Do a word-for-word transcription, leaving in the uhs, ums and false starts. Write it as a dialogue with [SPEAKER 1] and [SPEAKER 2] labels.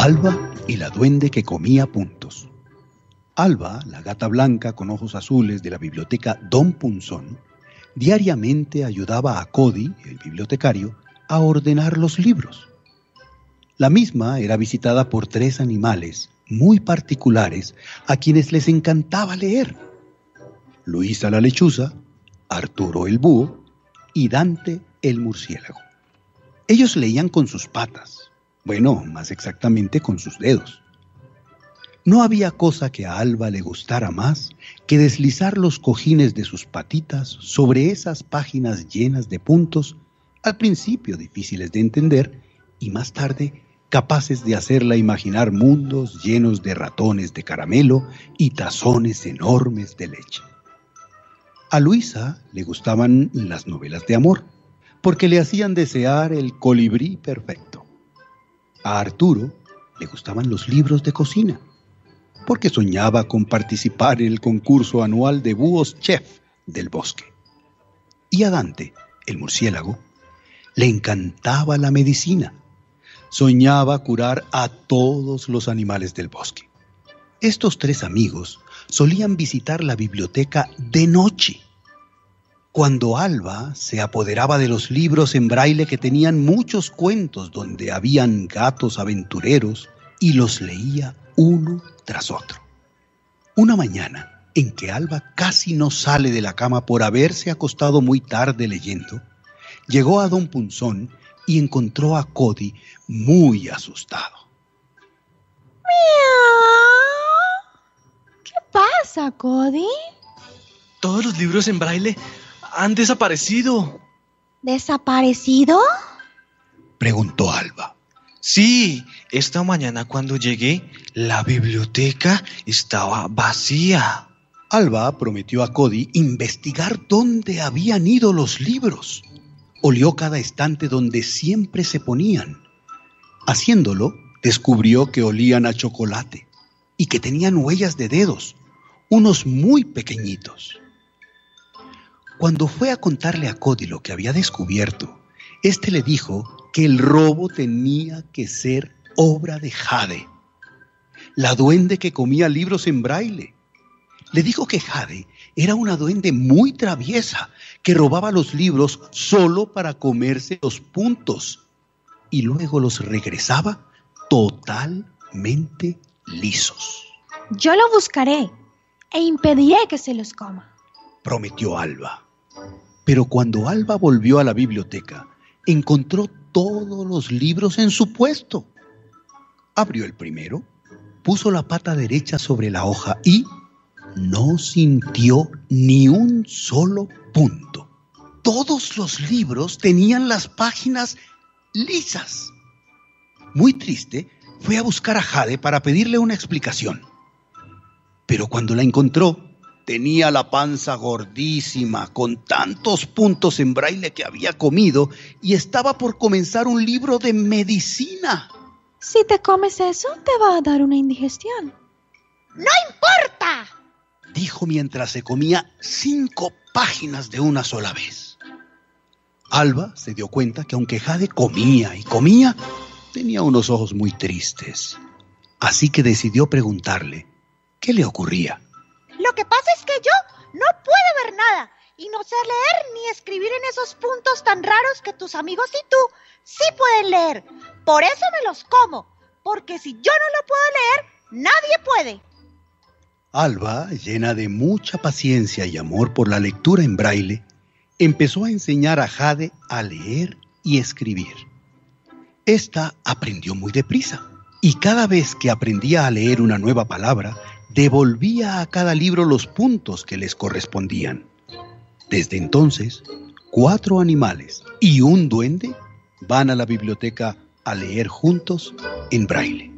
[SPEAKER 1] Alba y la duende que comía puntos. Alba, la gata blanca con ojos azules de la biblioteca Don Punzón, diariamente ayudaba a Cody, el bibliotecario, a ordenar los libros. La misma era visitada por tres animales muy particulares a quienes les encantaba leer: Luisa la lechuza, Arturo el búho y Dante el murciélago. Ellos leían con sus patas, bueno, más exactamente con sus dedos. No había cosa que a Alba le gustara más que deslizar los cojines de sus patitas sobre esas páginas llenas de puntos, al principio difíciles de entender y más tarde capaces de hacerla imaginar mundos llenos de ratones de caramelo y tazones enormes de leche. A Luisa le gustaban las novelas de amor, porque le hacían desear el colibrí perfecto. A Arturo le gustaban los libros de cocina, porque soñaba con participar en el concurso anual de búhos chef del bosque. Y a Dante, el murciélago, le encantaba la medicina. Soñaba curar a todos los animales del bosque. Estos tres amigos solían visitar la biblioteca de noche, cuando Alba se apoderaba de los libros en braille que tenían muchos cuentos donde habían gatos aventureros y los leía uno tras otro. Una mañana en que Alba casi no sale de la cama por haberse acostado muy tarde leyendo, llegó a Don Punzón y encontró a Cody muy asustado.
[SPEAKER 2] ¡Miau! ¿Qué pasa, Cody?
[SPEAKER 3] Todos los libros en braille han desaparecido.
[SPEAKER 2] ¿Desaparecido?
[SPEAKER 1] Preguntó Alba.
[SPEAKER 3] Sí, esta mañana cuando llegué, la biblioteca estaba vacía.
[SPEAKER 1] Alba prometió a Cody investigar dónde habían ido los libros. Olió cada estante donde siempre se ponían. Haciéndolo, descubrió que olían a chocolate y que tenían huellas de dedos, unos muy pequeñitos. Cuando fue a contarle a Cody lo que había descubierto, éste le dijo que el robo tenía que ser obra de Jade, la duende que comía libros en braille. Le dijo que Jade era una duende muy traviesa que robaba los libros solo para comerse los puntos y luego los regresaba totalmente lisos.
[SPEAKER 2] Yo lo buscaré e impediré que se los coma,
[SPEAKER 1] prometió Alba. Pero cuando Alba volvió a la biblioteca, encontró todos los libros en su puesto. Abrió el primero, puso la pata derecha sobre la hoja y no sintió ni un solo punto. Todos los libros tenían las páginas lisas. Muy triste, fue a buscar a Jade para pedirle una explicación. Pero cuando la encontró, tenía la panza gordísima, con tantos puntos en braille que había comido, y estaba por comenzar un libro de medicina.
[SPEAKER 2] Si te comes eso, te va a dar una indigestión.
[SPEAKER 4] ¡No importa!,
[SPEAKER 1] dijo mientras se comía cinco páginas de una sola vez. Alba se dio cuenta que aunque Jade comía y comía, tenía unos ojos muy tristes. Así que decidió preguntarle qué le ocurría.
[SPEAKER 4] Lo que pasa es que yo no puedo ver nada y no sé leer ni escribir en esos puntos tan raros que tus amigos y tú sí pueden leer. Por eso me los como, porque si yo no lo puedo leer, nadie puede.
[SPEAKER 1] Alba, llena de mucha paciencia y amor por la lectura en braille, empezó a enseñar a Jade a leer y escribir. Esta aprendió muy deprisa y cada vez que aprendía a leer una nueva palabra, devolvía a cada libro los puntos que les correspondían. Desde entonces, cuatro animales y un duende van a la biblioteca a leer juntos en braille.